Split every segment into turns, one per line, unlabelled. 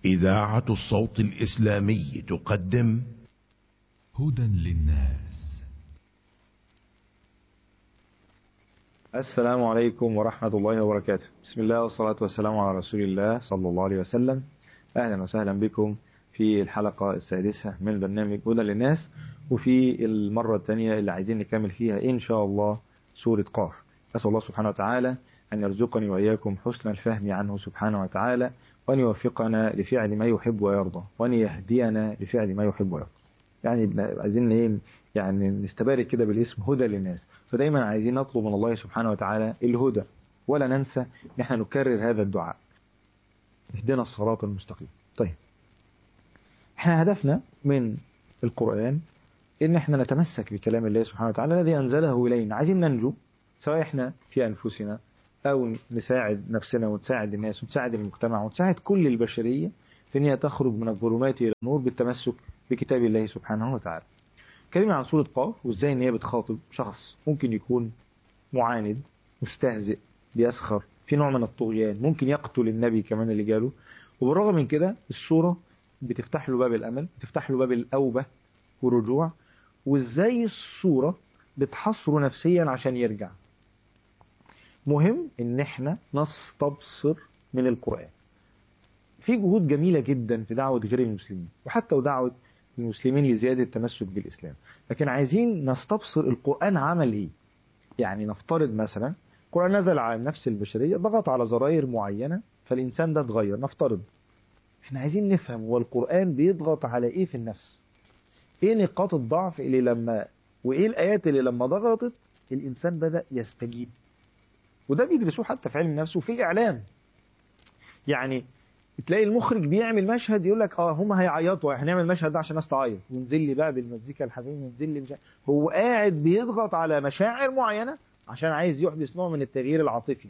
إذاعة الصوت الإسلامي تقدم
هدى للناس.
السلام عليكم ورحمة الله وبركاته. بسم الله والصلاة والسلام على رسول الله صلى الله عليه وسلم. أهلا وسهلا بكم في الحلقة السادسة من برنامج هدى للناس، وفي المرة الثانية اللي عايزين نكمل فيها إن شاء الله سورة قاف. أسأل الله سبحانه وتعالى أن يرزقني وإياكم حسن الفهم عنه سبحانه وتعالى، وأن يوفقنا لفعل ما يحب ويرضى، وأن يهدينا لفعل ما يحب ويرضى. يعني عايزين يعني نستبارك كده بالاسم هدى للناس، فدايما عايزين نطلب من الله سبحانه وتعالى الهدى، ولا ننسى ان احنا نكرر هذا الدعاء، اهدنا الصراط المستقيم. طيب، احنا هدفنا من القرآن ان احنا نتمسك بكلام الله سبحانه وتعالى الذي انزله الينا. عايزين ننجو، سواء احنا في انفسنا او نساعد نفسنا ونساعد الناس ونساعد المجتمع ونساعد كل البشرية في ان هي تخرج من الظلمات الى النور بالتمسك بكتاب الله سبحانه وتعالى. كلمة عن سورة قاف وازاي ان هي بتخاطب شخص ممكن يكون معاند، مستهزئ، بيسخر، في نوع من الطغيان، ممكن يقتل النبي كمان اللي جاله، وبالرغم من كده السورة بتفتح له باب الأمل، بتفتح له باب الأوبة والرجوع، وازاي السورة بتحصره نفسيا عشان يرجع. مهم ان احنا نستبصر من القرآن. في جهود جميلة جدا في دعوة غير المسلمين، وحتى ودعوة المسلمين لزيادة التمسك بالإسلام، لكن عايزين نستبصر القرآن عمل إيه. يعني نفترض مثلا القرآن نزل على النفس البشرية، ضغط على زراير معينة فالإنسان ده اتغير. نفترض احنا عايزين نفهم هو القرآن بيضغط على إيه في النفس، إيه نقاط الضعف اللي لما، وإيه الآيات اللي لما ضغطت الإنسان بدأ يستجيب. وده بيدرسوه حتى في علم النفس وفي الإعلام. يعني تلاقي المخرج بيعمل مشهد يقول لك هم هيعيطوا، هنعمل المشهد ده عشان الناس تعيط، وننزل لي بقى بالمزيكا الحزينه، وننزل لي هو قاعد بيضغط على مشاعر معينه عشان عايز يحدث نوع من التغيير العاطفي.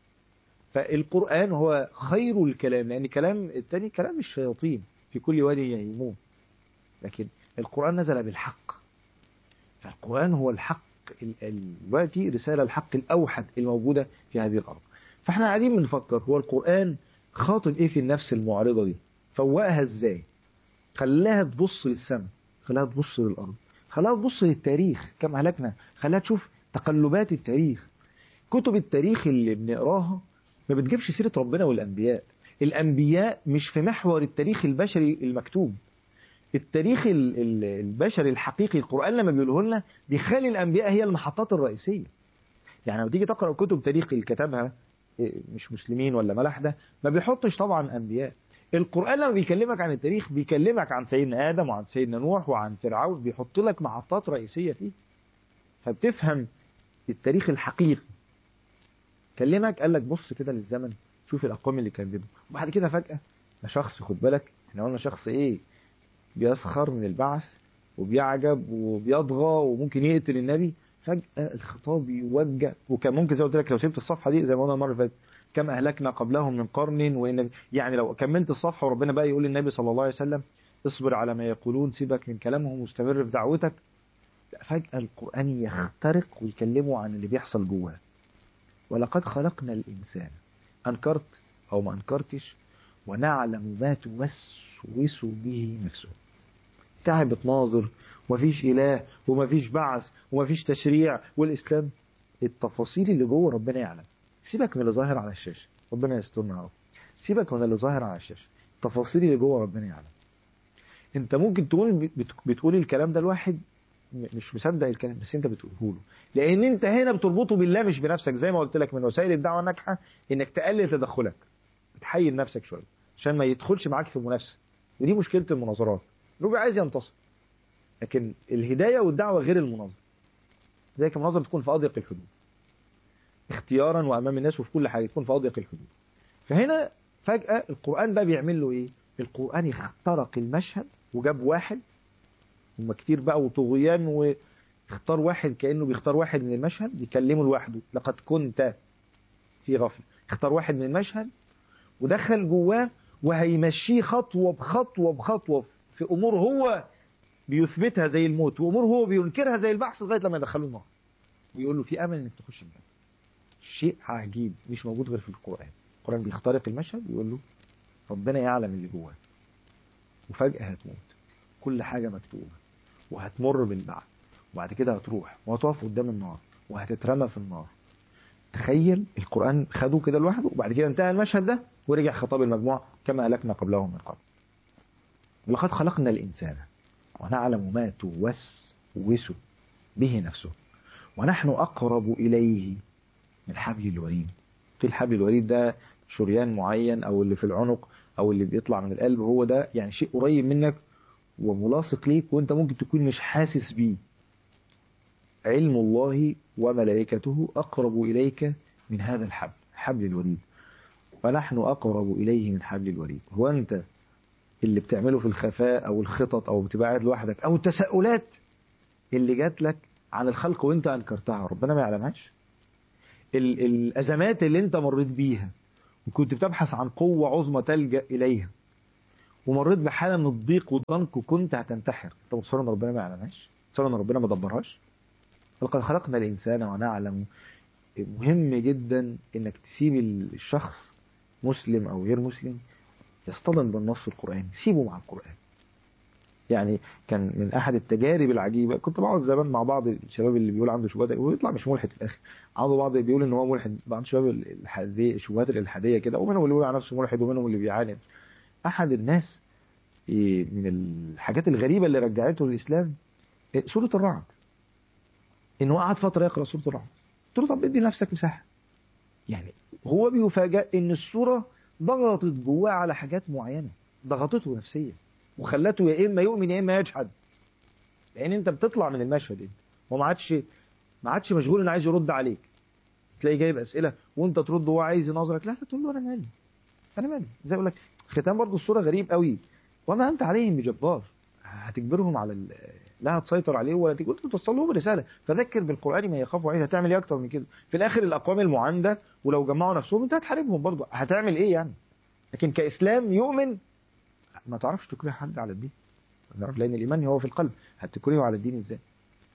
فالقرآن هو خير الكلام، لان كلام التاني كلام الشياطين في كل وادي يهيمون، لكن القرآن نزل بالحق. فالقرآن هو الحق دلوقتي، رسالة الحق الأوحد الموجودة في هذه الأرض. فاحنا قاعدين بنفكر هو القرآن خاطب ايه في النفس المعارضة دي، فوقها ازاي، خلاها تبص للسماء، خلاها تبص للأرض، خلاها تبص للتاريخ كم هلكنا، خلاها تشوف تقلبات التاريخ. كتب التاريخ اللي بنقراها ما بتجيبش سيرة ربنا والأنبياء. الأنبياء مش في محور التاريخ البشري المكتوب. التاريخ البشري الحقيقي القرآن لما بيقوله لنا بيخلي الأنبياء هي المحطات الرئيسية. يعني لو تيجي تقرأ كتب تاريخ اللي كتبها مش مسلمين ولا ملاحدة، ما بيحطش طبعا أنبياء. القرآن لما بيكلمك عن التاريخ بيكلمك عن سيدنا آدم وعن سيدنا نوح وعن فرعون، بيحط لك محطات رئيسية فيه، فبتفهم التاريخ الحقيقي. كلمك قال لك بص كده للزمن، شوف الأقوام اللي كذبوا، وبعد كده فجأة ده شخص، خد بالك احنا قلنا شخص ايه، بيسخر من البعث وبيعجب وبيطغى وممكن يقتل النبي. فجأة الخطاب يوجه، وكان ممكن زي ما قلت لك لو سبت الصفحة دي زي ما قلنا المرة اللي فاتت، كم أهلكنا قبلهم من قرن، وإن يعني لو كملت الصفحة وربنا بقى يقول للنبي صلى الله عليه وسلم اصبر على ما يقولون، سيبك من كلامهم واستمر في دعوتك، فجأة القرآن يخترق ويكلمه عن اللي بيحصل جواه. ولقد خلقنا الإنسان، أنكرت أو ما أنكرتش، ونعلم ما توسوس به نفسه. تعب تناظر ومفيش إله ومفيش بعث ومفيش تشريع والإسلام، التفاصيل اللي جوه ربنا يعلم. سيبك من اللي ظاهر على الشاشة، ربنا يسترنا يا رب. سيبك من اللي ظاهر على الشاشة، التفاصيل اللي جوه ربنا يعلم. انت ممكن تقول بتقول الكلام ده لواحد مش مصدق الكلام، بس انت بتقوله له لان انت هنا بتربطه بالله مش بنفسك. زي ما قلت لك من وسائل الدعوة الناجحة انك تقلل تدخلك، بتحيل نفسك شوية عشان ما يدخلش معاك في منافسة. ودي مشكلة المناظرات، انه عايز ينتصر. لكن الهداية والدعوة غير المناظرة. زي المناظرة تكون في أضيق الحدود، اختيارا وأمام الناس وفي كل حاجة تكون في أضيق الحدود. فهنا فجأة القرآن بقى بيعمل له إيه؟ القرآن يخترق المشهد وجاب واحد، هم كتير بقى وطغيان، واختار واحد كأنه بيختار واحد من المشهد يكلمه لوحده، لقد كنت في غفلة. اختار واحد من المشهد ودخل جواه وهيمشيه خطوة بخطوة بخطوة في أمور هو بيثبتها زي الموت، وأمور هو بينكرها زي البحث، لغاية لما يدخله النار ويقول له في أمل إنك تخش الجنة. شيء عجيب مش موجود غير في القرآن. القرآن بيخترق المشهد ويقول له ربنا يعلم اللي جواه. وفجأة هتموت. كل حاجة مكتوبة وهتمر بالبعث، وبعد كده هتروح وهتقف قدام النار وهتترمى في النار. تخيل القرآن خده كده لوحده، وبعد كده انتهى المشهد ده ورجع خطاب المجموعة كما أهلكنا قبلهم من قبل. ولقد خلقنا الإنسان ونعلم ما توسوس به نفسه ونحن أقرب إليه من حبل الوريد. في الحبل الوريد ده شريان معين، أو اللي في العنق أو اللي بيطلع من القلب، هو ده يعني شيء قريب منك وملاصق ليك وانت ممكن تكون مش حاسس بيه. علم الله وملائكته أقرب إليك من هذا الحبل، حبل الوريد. ونحن أقرب إليه من حبل الوريد. هو أنت اللي بتعمله في الخفاء أو الخطط أو بتبقى قاعد لوحدك أو التساؤلات اللي جات لك عن الخلق وانت أنكرتها ربنا ما يعلمهاش؟ الأزمات اللي انت مريت بيها وكنت بتبحث عن قوة عظمى تلجأ إليها ومريت بحالة من الضيق والضنك وكنت هتنتحر، انت مصر ان ربنا ما يعلمهاش؟ مصر ان ربنا ما دبرهاش؟ لقد خلقنا الإنسان ونعلم. مهم جدا انك تسيب الشخص مسلم او غير مسلم يصطدم بالنص القرآني، سيبه مع القرآن. يعني كان من احد التجارب العجيبه، كنت بقعد زمان مع بعض الشباب اللي بيقول عنده شبهات ويطلع مش ملحد في الاخر، عنده بعض بيقول ان هو ملحد، بعض الشباب الحديه الشبهات الالحاديه كده، ومنهم اللي بيقول على نفسه ملحد ومنهم اللي بيعاند. احد الناس من الحاجات الغريبه اللي رجعته للاسلام سوره الرعد، انه قعد فتره يقرا سوره الرعد. قلت له طب ادي لنفسك مساحه. يعني هو بيفاجئ ان السوره ضغطت جواه على حاجات معينه، ضغطته نفسيا وخلته يا اما يؤمن يا اما يجحد. لان انت بتطلع من المشهد انت وما عادش مشغول انه عايز يرد عليك، تلاقي جايب اسئله وانت ترد وهو عايز يناظرك، لا تقول له انا مالي، انا مالي. زي اقول لك ختام برضه الصوره غريب قوي، وما انت عليهم بجبار هتجبرهم على لا هتسيطر عليه ولا تقول توصل لهم رساله، فذكر بالقران ما يخاف وعيد. هتعمل ايه اكتر من كده؟ في الاخر الاقوام المعانده ولو جمعوا نفسهم انت هتحاربهم برضه، هتعمل ايه يعني؟ لكن كاسلام يؤمن ما تعرفش تكره حد على الدين، لأن الإيمان هو في القلب، هتكرهه على الدين إزاي؟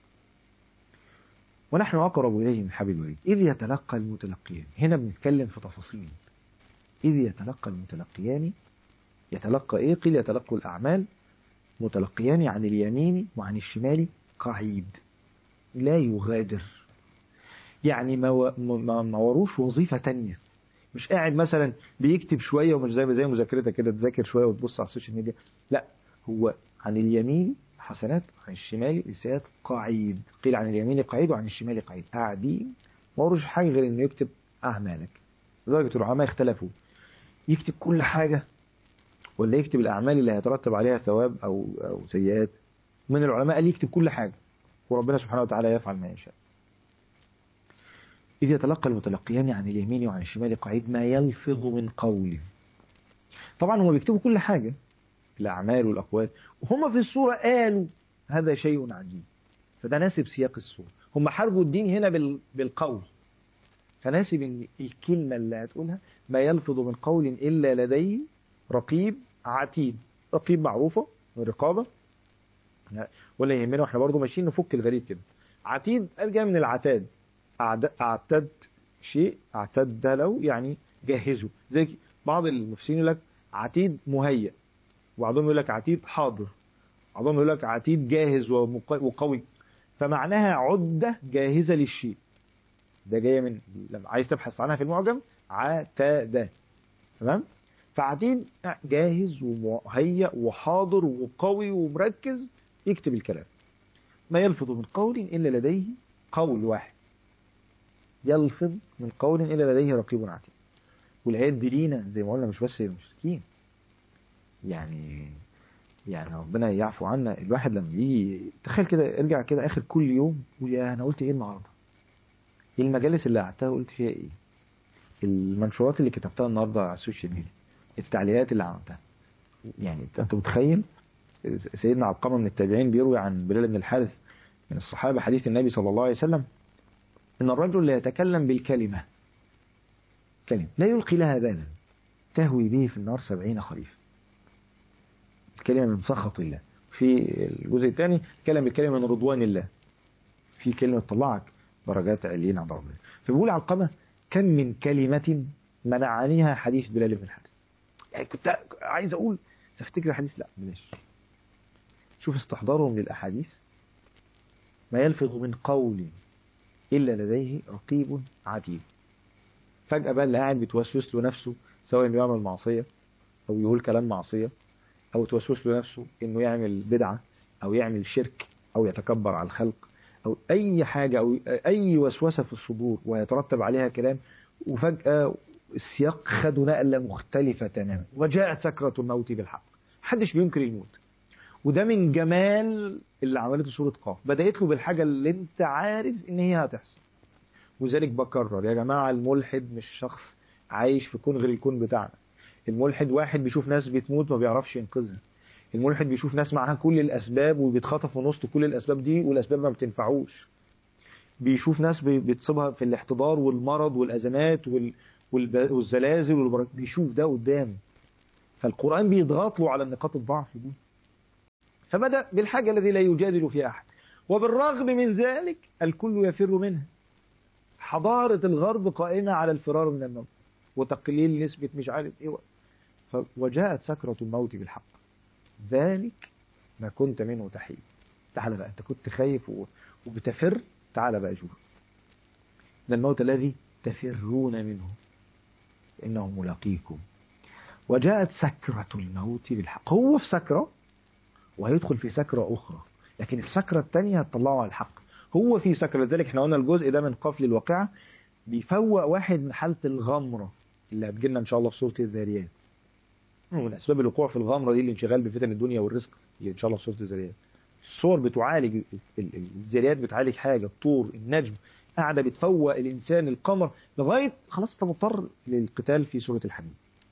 ونحن أقرب إليه من حبل الوريد إذ يتلقى المتلقيان. هنا بنتكلم في تفاصيل. إذ يتلقى المتلقيان، يتلقى إيه؟ قيل يتلقوا الأعمال، متلقيان عن اليمين وعن الشمال قعيد، لا يغادر. يعني ما وروش وظيفة تانية، مش قاعد مثلا بيكتب شوية ومش زي مذاكرتك كده تذاكر شوية وتبص على السوشيال ميديا، لا، هو عن اليمين حسنات عن الشمال إساءات قعيد. قيل عن اليمين قعيد وعن الشمال قعيد، قاعدين ما وروش حاجة غير إنه يكتب أعمالك. لدرجة العلماء اختلفوا، يكتب كل حاجة ولا يكتب الأعمال اللي هيترتب عليها ثواب أو سيئات؟ من العلماء قال يكتب كل حاجة، وربنا سبحانه وتعالى يفعل ما يشاء. إذ يتلقى المتلقيان عن اليمين وعن الشمال قعيد ما يلفظ من قول. طبعا هم بيكتبوا كل حاجة، الأعمال والأقوال، وهم في الصورة قالوا هذا شيء عجيب، فده ناسب سياق الصورة. هم حاربوا الدين هنا بالقول، فناسب ان الكلمة اللي هتقولها ما يلفظ من قول إلا لديه رقيب عتيد. رقيب معروفة الرقابة، ولا يهمنا واحنا برضو ماشيين نفك الغريب كده. عتيد جاء من العتاد، اعتد شيء اعتد له يعني جهزه. زي بعض المفسرين يقول لك عتيد مهيأ، وبعضهم يقول لك عتيد حاضر، بعضهم يقول لك عتيد جاهز وقوي، فمعناها عدة جاهزة للشيء. ده جاية من لما عايز تبحث عنها في المعجم عتادة، تمام؟ فعتيد جاهز ومهيأ وحاضر وقوي ومركز يكتب الكلام. ما يلفظ من قول إلا لديه قول واحد، يلفظ من قول إلا لديه رقيب عتيد. والآيات دي لينا زي ما قلنا مش بس للمشركين، يعني ربنا يعفو عنا. الواحد لما يجي تخيل كده، ارجع كده آخر كل يوم ويا أنا قلت إيه النهاردة؟ إيه المجالس اللي قعدتها وقلت فيها إيه؟ المنشورات اللي كتبتها النهاردة على السوشيال ميديا، التعليقات اللي عملتها. يعني أنت متخيل سيدنا علقمة من التابعين بيروي عن بلال بن الحارث من الصحابة حديث النبي صلى الله عليه وسلم إن الرجل لا يتكلم بالكلمة، كلمة لا يلقي لها بالا تهوي به في النار 70 خريف. الكلمة من سخط الله. في الجزء الثاني كلم بالكلمة من رضوان الله، في كلمة تطلعك درجات عليين عند ربنا. فبيقول علقمة كم من كلمة منعنيها حديث بلال بن الحارث. يعني كنت عايز أقول تفتكر الحديث؟ لا بلاش. شوف استحضارهم للأحاديث، ما يلفظ من قول إلا لديه رقيب عتيد. فجأة بقى اللي قاعد بتوسوس له نفسه سواء انه يعمل معصية او يقول كلام معصية، او توسوس له نفسه انه يعمل بدعة او يعمل شرك او يتكبر على الخلق او اي حاجة او اي وسوسة في الصدور ويترتب عليها كلام، وفجأة السياق خدوا نقلة مختلفة تماما. وجاءت سكرة الموت بالحق. محدش بينكر الموت، وده من جمال اللي عملته سورة قاف. بدأت له بالحاجة اللي انت عارف ان هي هتحصل. وذلك بكرر يا جماعة، الملحد مش شخص عايش في كون غير الكون بتاعنا. الملحد واحد بيشوف ناس بتموت ما بيعرفش ينقذها. الملحد بيشوف ناس معاها كل الأسباب وبيتخطف في نص كل الأسباب دي والأسباب ما بتنفعوش. بيشوف ناس بتصيبها في الاحتضار والمرض والأزمات والزلازل والبركات، بيشوف ده قدامه. فالقرآن بيضغط له على نقاط الضعف دي. فبدأ بالحاجة الذي لا يجادل فيها أحد، وبالرغم من ذلك الكل يفر منها. حضارة الغرب قائمة على الفرار من الموت وتقليل نسبة مش عارف ايه. وجاءت سكرة الموت بالحق، ذلك ما كنت منه تحيد. تعال بقى، انت كنت خايف وبتفر، تعال بقى شوف. إن الموت الذي تفرون منه إنه ملاقيكم. وجاءت سكرة الموت بالحق. هو في سكرة وهيدخل في سكرة أخرى، لكن السكرة الثانية هتطلعه على الحق. هو في سكرة. لذلك احنا قلنا الجزء ده من قفل الواقعة بيفوق واحد من حالة الغمرة اللي هتجيلنا إن شاء الله في سورة الذاريات. من أسباب الوقوع في الغمرة دي الانشغال بفتن الدنيا والرزق اللي إن شاء الله في سورة الذاريات. الصور بتعالج، الذاريات بتعالج حاجة، الطور، النجم، قاعدة بتفوق الإنسان، القمر، لغاية خلاص أنت مضطر للقتال في سورة الحديد.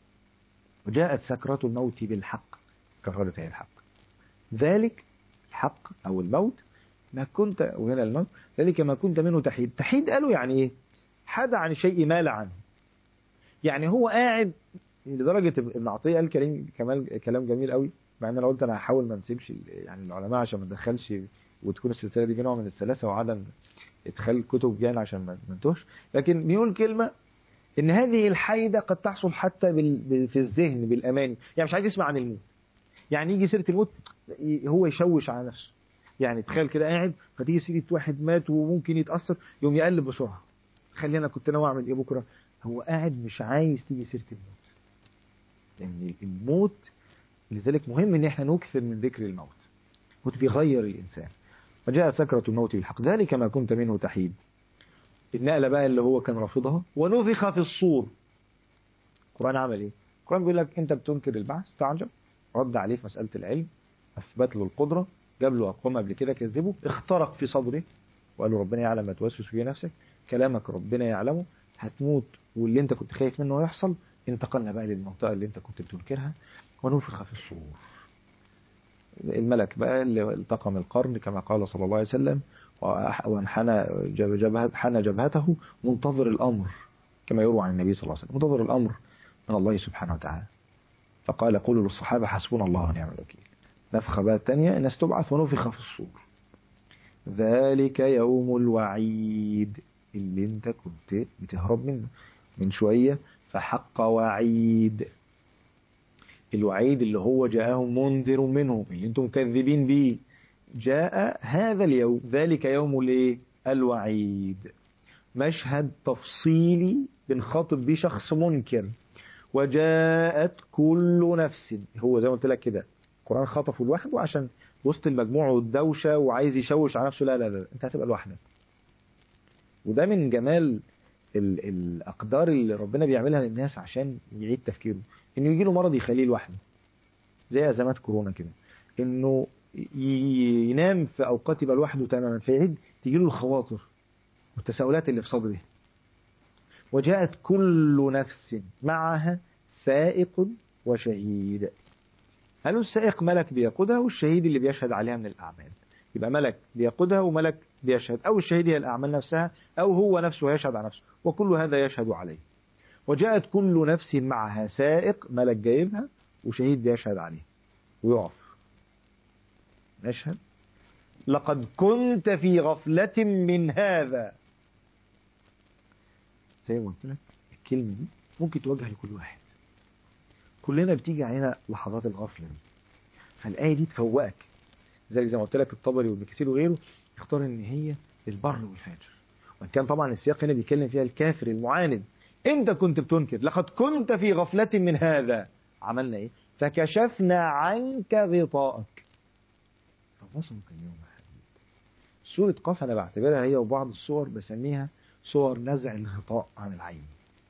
وجاءت سكرة الموت بالحق، كفرت هي الحق. ذلك الحق أو الموت ما كنت، وهنا الموت، ذلك ما كنت منه تحيد. تحيد قالوا يعني إيه؟ حاد عن شيء مال عنه. يعني هو قاعد، لدرجة ابن عطية قال كلام جميل قوي، مع ان انا قلت انا هحاول ما نسيبش يعني العلماء عشان ما ندخلش وتكون السلسلة دي نوع من السلاسة وعدم ادخال الكتب يعني عشان ما ننتهش. لكن بيقول كلمة ان هذه الحيدة قد تحصل حتى في الذهن بالاماني. يعني مش عايز يسمع عن الموت، يعني يجي سيرة الموت هو يشوش على نفسه. يعني تخيل كده قاعد فتيجي سيرة واحد مات وممكن يتأثر، يوم يقلب بسرعة، خلي انا كنت ناوي اعمل ايه بكرة. هو قاعد مش عايز تيجي سيرة الموت، لان الموت لذلك مهم ان احنا نكثر من ذكر الموت. الموت بيغير الانسان. وجاءت سكرة الموت بالحق، ذلك ما كنت منه تحيد. النقلة بقى اللي هو كان رافضها، ونفخ في الصور. القرآن عمل ايه؟ القرآن بيقول لك انت بتنكر البعث، تعجب، رد عليه في مسألة العلم، اثبت له القدرة، جاب له اقوام قبل كده كذبه، اخترق في صدره وقال له ربنا يعلم ما توسوس في نفسك، كلامك ربنا يعلمه، هتموت واللي انت كنت خايف منه يحصل. انتقلنا بقى للمنطقة اللي انت كنت بتنكرها، ونفخ في الصور. الملك بقى اللي التقم القرن كما قال صلى الله عليه وسلم، وانحنى جبهته منتظر الأمر كما يروى عن النبي صلى الله عليه وسلم، منتظر الأمر من الله سبحانه وتعالى. فقال قولوا للصحابة حسبنا الله ونعم الوكيل. نفخة بقى الثانية، الناس تبعث ونفخ في الصور. ذلك يوم الوعيد اللي انت كنت بتهرب منه من شوية، فحق وعيد. الوعيد اللي هو جاءهم منذر منهم اللي انتم مكذبين به، جاء هذا اليوم. ذلك يوم الايه؟ الوعيد. مشهد تفصيلي بنخاطب بيه شخص منكر. وجاءت كل نفس، هو زي ما قلت لك كده القرآن خطفه لوحده عشان وسط المجموعة والدوشة وعايز يشوش على نفسه. لا لا لا، انت هتبقى لوحدك. وده من جمال الأقدار اللي ربنا بيعملها للناس عشان يعيد تفكيره. انه يجي له مرض يخليه لوحده زي أزمات كورونا كده، انه ينام في أوقات يبقى لوحده تماما، فيعيد تيجي له الخواطر والتساؤلات اللي في صدره. وجاءت كل نفس معها سائق وشهيد. قالوا السائق ملك بيقودها، والشهيد اللي بيشهد عليها من الأعمال. يبقى ملك بيقودها وملك بيشهد، أو الشهيد هي الأعمال نفسها، أو هو نفسه يشهد على نفسه، وكل هذا يشهد عليه. وجاءت كل نفس معها سائق، ملك جايبها، وشهيد بيشهد عليه ويقف نشهد. لقد كنت في غفلة من هذا. زي ما قلت لك الكلمة دي ممكن توجه لكل واحد. كلنا بتيجي علينا لحظات الغفلة دي، فالآية دي تفوقك. زي ما قلت لك الطبري وابن كثير وغيره اختار ان هي البر والفاجر، وان كان طبعا السياق هنا بيتكلم فيها الكافر المعاند. انت كنت بتنكر، لقد كنت في غفلة من هذا، عملنا ايه؟ فكشفنا عنك غطاءك فبصرك اليوم حديد. سورة قاف انا بعتبرها هي وبعض الصور بسميها صور نزع الغطاء عن العين.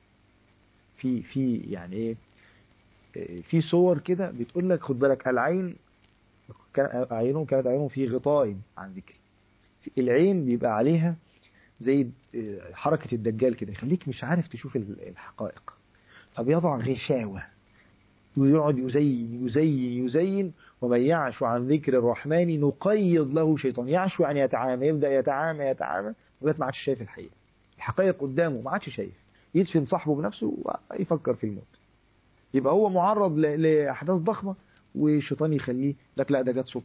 في يعني ايه، في صور كده بتقول لك خد بالك العين كانت عينه في غطاء عن ذكري. العين بيبقى عليها زي حركة الدجال كده، يخليك مش عارف تشوف الحقائق، فبيضع غشاوة ويقعد يزين ومن يعش عن ذكر الرحمن نقيض له شيطان. يعشو يعني يتعامى، يبدأ يتعامى لغاية ما عادش شايف الحقيقة، الحقائق قدامه ما عادش شايف، يدفن صاحبه بنفسه ويفكر في الموت. يبقى هو معرض لأحداث ضخمة والشيطان يخليه لك لا ده جت صدفة،